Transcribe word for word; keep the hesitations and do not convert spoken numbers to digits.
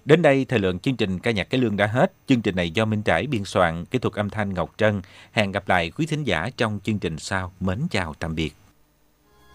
Đến đây, thời lượng chương trình ca nhạc cải lương đã hết. Chương trình này do Minh Trãi biên soạn, kỹ thuật âm thanh Ngọc Trân. Hẹn gặp lại quý thính giả trong chương trình sau. Mến chào tạm biệt.